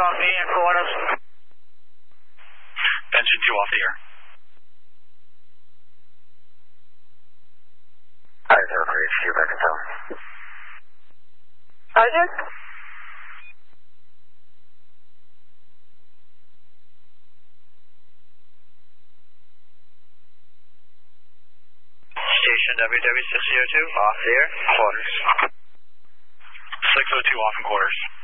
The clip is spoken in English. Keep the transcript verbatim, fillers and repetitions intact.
off the air quarters. Engine two off the air. Alright, zero three H Q, back in town. Sergeant? Station W W six zero two, off the air, quarters. six oh two off in quarters.